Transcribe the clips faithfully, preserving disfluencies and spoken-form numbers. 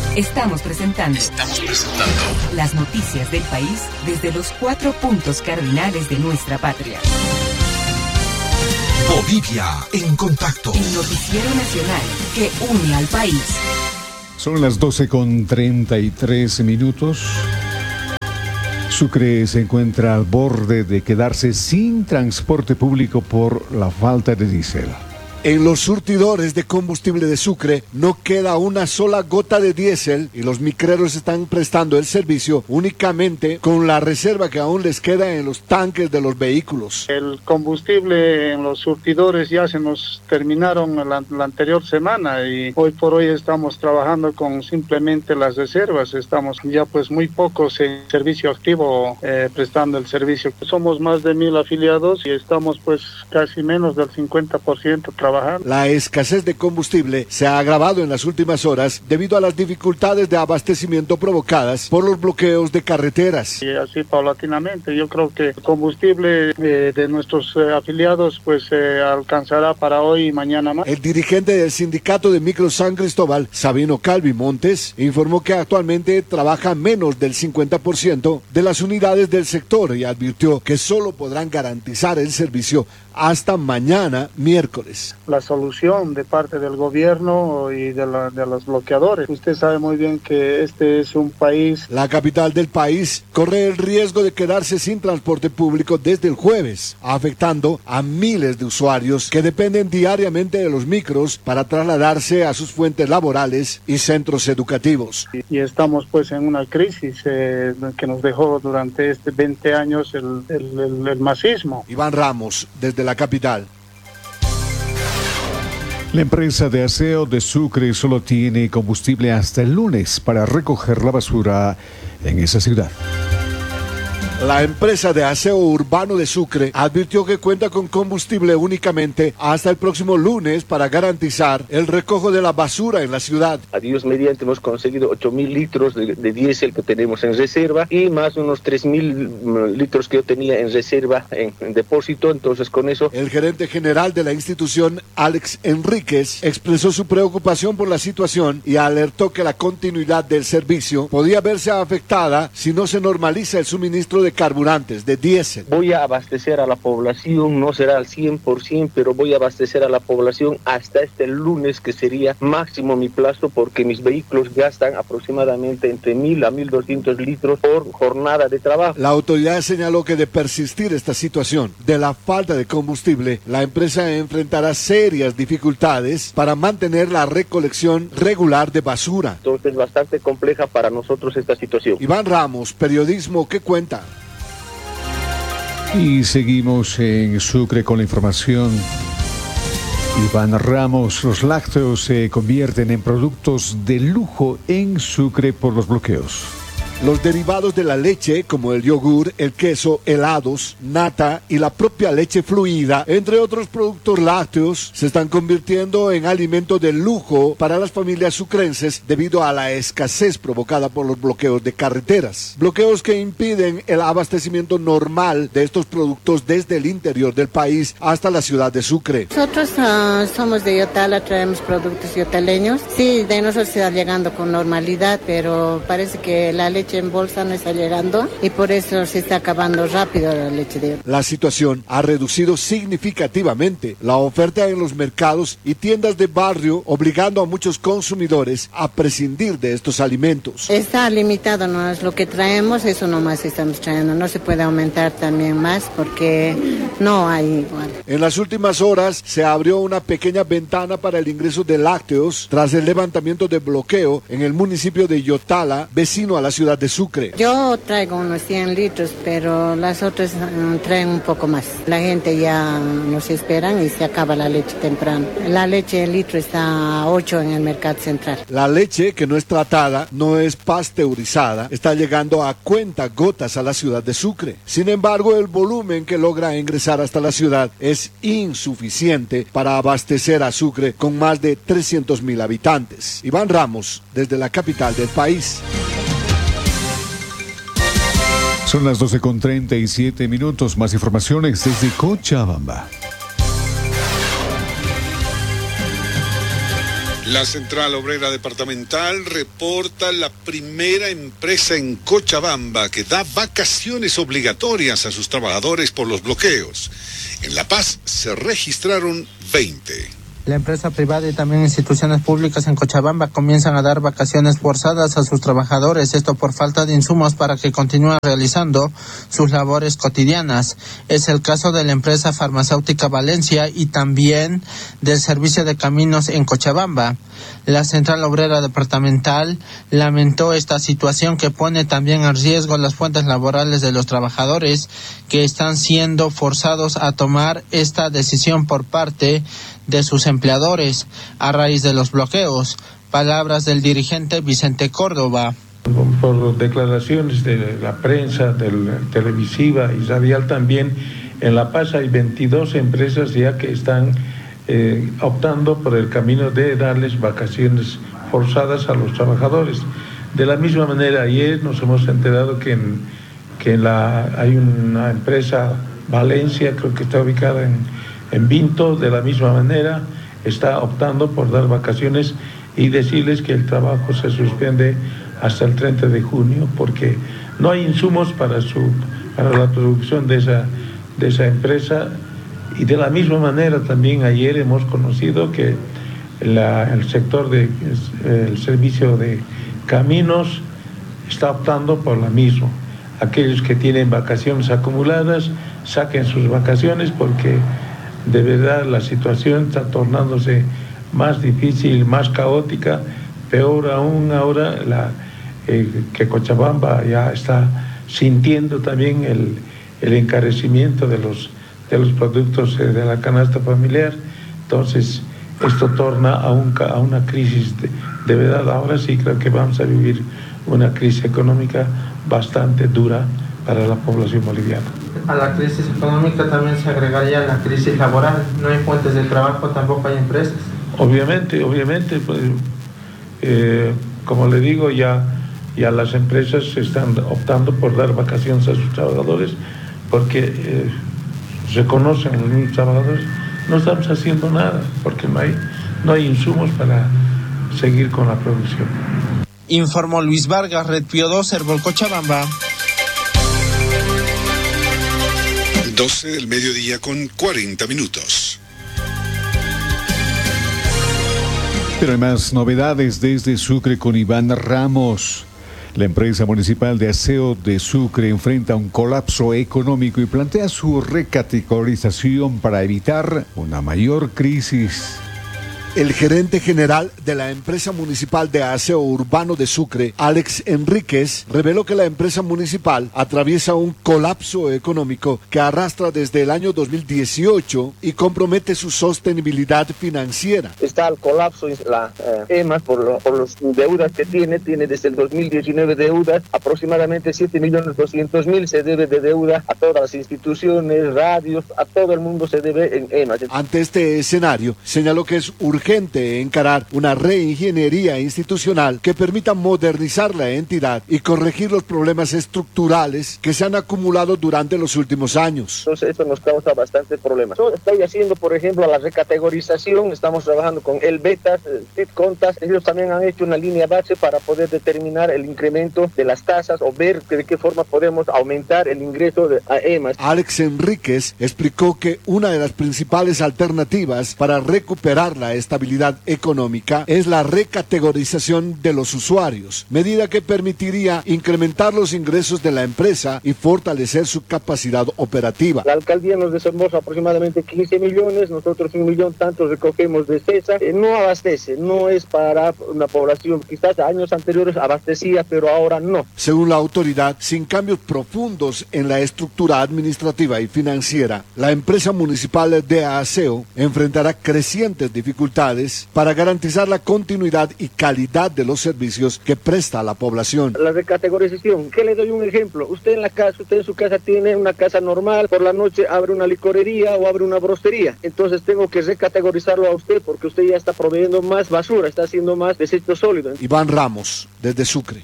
Estamos presentando. Estamos presentando las noticias del país desde los cuatro puntos cardinales de nuestra patria. Bolivia en contacto. El noticiero nacional que une al país. Son las doce con treinta y tres minutos. Sucre se encuentra al borde de quedarse sin transporte público por la falta de diésel. En los surtidores de combustible de Sucre no queda una sola gota de diésel y los micreros están prestando el servicio únicamente con la reserva que aún les queda en los tanques de los vehículos. El combustible en los surtidores ya se nos terminaron la, la anterior semana y hoy por hoy estamos trabajando con simplemente las reservas. Estamos ya pues muy pocos en servicio activo eh, prestando el servicio. Somos más de mil afiliados y estamos pues casi menos del cincuenta por ciento trabajando. La escasez de combustible se ha agravado en las últimas horas debido a las dificultades de abastecimiento provocadas por los bloqueos de carreteras. Y así paulatinamente, yo creo que el combustible eh, de nuestros eh, afiliados pues eh, alcanzará para hoy y mañana más. El dirigente del sindicato de Micro San Cristóbal, Sabino Calvi Montes, informó que actualmente trabaja menos del cincuenta por ciento de las unidades del sector y advirtió que solo podrán garantizar el servicio hasta mañana, miércoles. La solución de parte del gobierno y de, la, de los bloqueadores. Usted sabe muy bien que este es un país... La capital del país corre el riesgo de quedarse sin transporte público desde el jueves, afectando a miles de usuarios que dependen diariamente de los micros para trasladarse a sus fuentes laborales y centros educativos. Y, y estamos pues en una crisis eh, que nos dejó durante este veinte años el, el, el, el masismo. Iván Ramos, desde la capital. La empresa de aseo de Sucre solo tiene combustible hasta el lunes para recoger la basura en esa ciudad. La empresa de aseo urbano de Sucre advirtió que cuenta con combustible únicamente hasta el próximo lunes para garantizar el recojo de la basura en la ciudad. A Dios mediante hemos conseguido ocho mil litros de, de diésel que tenemos en reserva y más unos tres mil litros que yo tenía en reserva en, en depósito, entonces con eso... El gerente general de la institución, Alex Enríquez, expresó su preocupación por la situación y alertó que la continuidad del servicio podía verse afectada si no se normaliza el suministro de carburantes, de diésel. Voy a abastecer a la población, no será al cien por ciento, pero voy a abastecer a la población hasta este lunes, que sería máximo mi plazo, porque mis vehículos gastan aproximadamente entre mil a mil doscientos litros por jornada de trabajo. La autoridad señaló que de persistir esta situación de la falta de combustible, la empresa enfrentará serias dificultades para mantener la recolección regular de basura. Entonces es bastante compleja para nosotros esta situación. Iván Ramos, periodismo, ¿qué cuenta? Y seguimos en Sucre con la información. Iván Ramos, los lácteos se convierten en productos de lujo en Sucre por los bloqueos. Los derivados de la leche, como el yogur, el queso, helados, nata y la propia leche fluida, entre otros productos lácteos, se están convirtiendo en alimentos de lujo para las familias sucrenses debido a la escasez provocada por los bloqueos de carreteras. Bloqueos que impiden el abastecimiento normal de estos productos desde el interior del país hasta la ciudad de Sucre. Nosotros uh, somos de Yotala, traemos productos yotaleños. Sí, de nosotros está llegando con normalidad, pero parece que la leche en bolsa no está llegando y por eso se está acabando rápido la leche de... La situación ha reducido significativamente la oferta en los mercados y tiendas de barrio, obligando a muchos consumidores a prescindir de estos alimentos. Está limitado, no es lo que traemos, eso nomás estamos trayendo, no se puede aumentar también más porque no hay igual. En las últimas horas se abrió una pequeña ventana para el ingreso de lácteos tras el levantamiento de bloqueo en el municipio de Yotala, vecino a la ciudad de Sucre. Yo traigo unos cien litros, pero las otras um, traen un poco más. La gente ya nos esperan y se acaba la leche temprano. La leche en litro está a ocho en el mercado central. La leche, que no es tratada, no es pasteurizada, está llegando a cuenta gotas a la ciudad de Sucre. Sin embargo, el volumen que logra ingresar hasta la ciudad es insuficiente para abastecer a Sucre con más de trescientos mil habitantes. Iván Ramos, desde la capital del país. Son las doce con treinta y siete minutos. Más informaciones desde Cochabamba. La Central Obrera Departamental reporta la primera empresa en Cochabamba que da vacaciones obligatorias a sus trabajadores por los bloqueos. En La Paz se registraron veinte. La empresa privada y también instituciones públicas en Cochabamba comienzan a dar vacaciones forzadas a sus trabajadores, esto por falta de insumos para que continúen realizando sus labores cotidianas. Es el caso de la empresa farmacéutica Valencia y también del servicio de caminos en Cochabamba. La Central Obrera Departamental lamentó esta situación que pone también en riesgo las fuentes laborales de los trabajadores que están siendo forzados a tomar esta decisión por parte de sus empleadores a raíz de los bloqueos. Palabras del dirigente Vicente Córdoba. Por declaraciones de la prensa, de la televisiva y radial también, en La Paz hay veintidós empresas ya que están eh, optando por el camino de darles vacaciones forzadas a los trabajadores. De la misma manera, ayer nos hemos enterado que, en, que en la, hay una empresa, Valencia, creo que está ubicada en En Vinto, de la misma manera, está optando por dar vacaciones y decirles que el trabajo se suspende hasta el treinta de junio porque no hay insumos para, su, para la producción de esa, de esa empresa. Y de la misma manera también ayer hemos conocido que la, el sector del de, servicio de caminos está optando por lo mismo. Aquellos que tienen vacaciones acumuladas, saquen sus vacaciones porque de verdad la situación está tornándose más difícil, más caótica, peor aún ahora la, eh, que Cochabamba ya está sintiendo también el, el encarecimiento de los, de los productos eh, de la canasta familiar. Entonces esto torna a, un, a una crisis de, de verdad. Ahora sí creo que vamos a vivir una crisis económica bastante dura para la población boliviana. A la crisis económica también se agregaría la crisis laboral. No hay fuentes de trabajo, tampoco hay empresas. Obviamente, obviamente, pues, eh, como le digo, ya, ya las empresas están optando por dar vacaciones a sus trabajadores porque eh, reconocen a los mismos trabajadores, no estamos haciendo nada porque no hay, no hay insumos para seguir con la producción. Informó Luis Vargas, Red Pío dos, Herbol Cochabamba. doce del mediodía con cuarenta minutos. Pero hay más novedades desde Sucre con Iván Ramos. La empresa municipal de aseo de Sucre enfrenta un colapso económico y plantea su recategorización para evitar una mayor crisis. El gerente general de la empresa municipal de aseo urbano de Sucre, Alex Enríquez, reveló que la empresa municipal atraviesa un colapso económico que arrastra desde el año dos mil dieciocho y compromete su sostenibilidad financiera. Está el colapso la eh, EMAS por, lo, por las deudas que tiene, tiene desde el dos mil diecinueve deudas, aproximadamente siete millones doscientos mil se debe de deuda a todas las instituciones, radios, a todo el mundo se debe en EMAS. Ante este escenario, señaló que es urgente urgente encarar una reingeniería institucional que permita modernizar la entidad y corregir los problemas estructurales que se han acumulado durante los últimos años. Entonces esto nos causa bastante problemas. Yo estoy haciendo, por ejemplo, la recategorización, estamos trabajando con el Betas, el Contas, ellos también han hecho una línea base para poder determinar el incremento de las tasas o ver de qué forma podemos aumentar el ingreso de a EMAS. Alex Enríquez explicó que una de las principales alternativas para recuperar la estabilidad económica es la recategorización de los usuarios, medida que permitiría incrementar los ingresos de la empresa y fortalecer su capacidad operativa. La alcaldía nos desembolsa aproximadamente quince millones, nosotros un millón tanto recogemos de CESA, eh, no abastece, no es para una población, quizás años anteriores abastecía, pero ahora no. Según la autoridad, sin cambios profundos en la estructura administrativa y financiera, la empresa municipal de aseo enfrentará crecientes dificultades para garantizar la continuidad y calidad de los servicios que presta a la población. La recategorización, ¿qué le doy un ejemplo? Usted en la casa, usted en su casa tiene una casa normal, por la noche abre una licorería o abre una brostería, entonces tengo que recategorizarlo a usted porque usted ya está proveyendo más basura, está haciendo más desecho sólido. Iván Ramos, desde Sucre.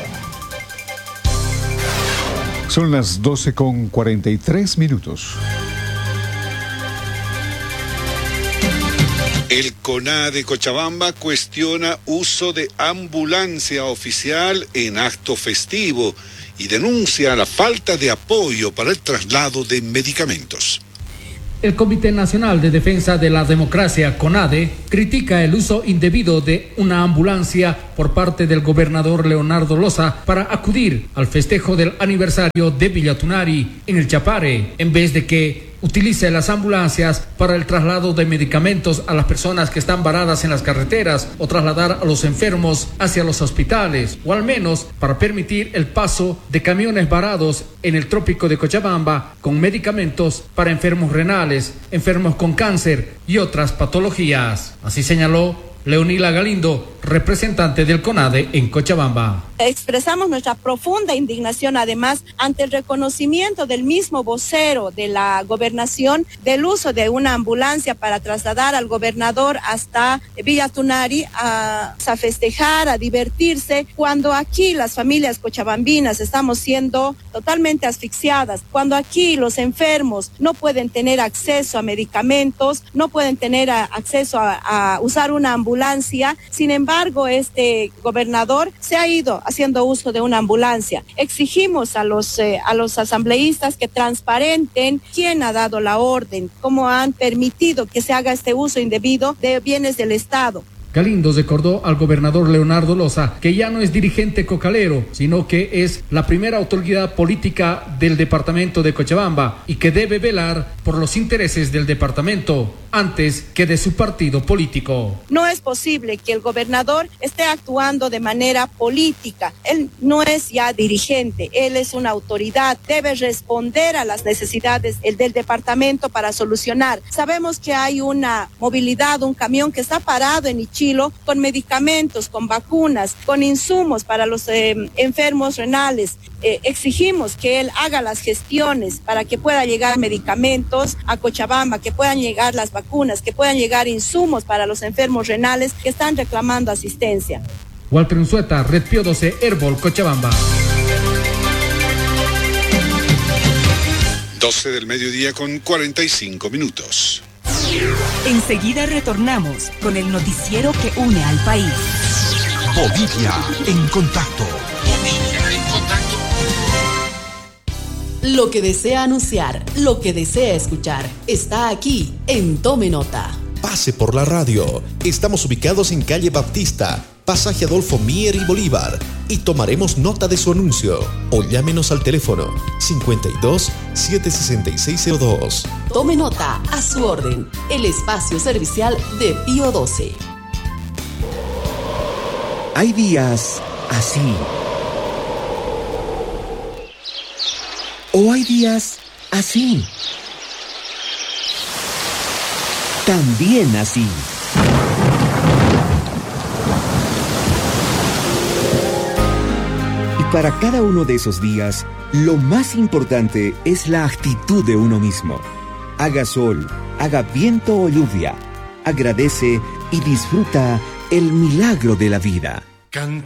Son las doce con cuarenta y tres minutos. El CONADE Cochabamba cuestiona uso de ambulancia oficial en acto festivo y denuncia la falta de apoyo para el traslado de medicamentos. El Comité Nacional de Defensa de la Democracia, CONADE, critica el uso indebido de una ambulancia por parte del gobernador Leonardo Loza para acudir al festejo del aniversario de Villa Tunari en el Chapare, en vez de que utilice las ambulancias para el traslado de medicamentos a las personas que están varadas en las carreteras o trasladar a los enfermos hacia los hospitales, o al menos para permitir el paso de camiones varados en el trópico de Cochabamba con medicamentos para enfermos renales, enfermos con cáncer y otras patologías. Así señaló Leonila Galindo, representante del CONADE en Cochabamba. Expresamos nuestra profunda indignación, además, ante el reconocimiento del mismo vocero de la gobernación del uso de una ambulancia para trasladar al gobernador hasta Villa Tunari a, a festejar, a divertirse, cuando aquí las familias cochabambinas estamos siendo totalmente asfixiadas, cuando aquí los enfermos no pueden tener acceso a medicamentos, no pueden tener a, acceso a, a usar una ambulancia. ambulancia. Sin embargo, este gobernador se ha ido haciendo uso de una ambulancia. Exigimos a los, eh, a los asambleístas que transparenten quién ha dado la orden, cómo han permitido que se haga este uso indebido de bienes del Estado. Galindo recordó al gobernador Leonardo Loza que ya no es dirigente cocalero, sino que es la primera autoridad política del departamento de Cochabamba y que debe velar por los intereses del departamento antes que de su partido político. No es posible que el gobernador esté actuando de manera política. Él no es ya dirigente, él es una autoridad, debe responder a las necesidades del departamento para solucionar. Sabemos que hay una movilidad, un camión que está parado en Ichí con medicamentos, con vacunas, con insumos para los eh, enfermos renales. Eh, exigimos que él haga las gestiones para que pueda llegar medicamentos a Cochabamba, que puedan llegar las vacunas, que puedan llegar insumos para los enfermos renales que están reclamando asistencia. Walter Unzueta, Red Pío doce, Herbol, Cochabamba. doce del mediodía con cuarenta y cinco minutos. Enseguida retornamos con el noticiero que une al país. Bolivia en contacto. Bolivia en contacto. Lo que desea anunciar, lo que desea escuchar, está aquí en Tome Nota. Pase por la radio. Estamos ubicados en calle Baptista, pasaje Adolfo Mier y Bolívar, y tomaremos nota de su anuncio. O llámenos al teléfono cincuenta y dos, setecientos sesenta y seis cero dos. Tome nota, a su orden, el espacio servicial de Pío doce. Hay días así. O hay días así. También así. Y para cada uno de esos días, lo más importante es la actitud de uno mismo. Haga sol, haga viento o lluvia, agradece y disfruta el milagro de la vida.